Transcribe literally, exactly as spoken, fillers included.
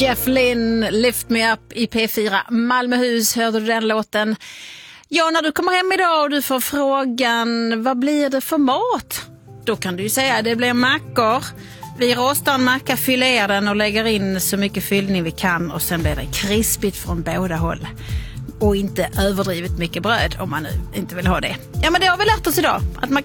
Jeff Lynne, Lift Me Up i P fyra Malmöhus, hörde du den låten? Ja, när du kommer hem idag och du får frågan, vad blir det för mat? Då kan du ju säga att det blir mackor. Vi rostar en macka, fyller den och lägger in så mycket fyllning vi kan och sen blir det krispigt från båda håll. Och inte överdrivet mycket bröd om man nu inte vill ha det. Ja, men det har vi lärt oss idag. Att man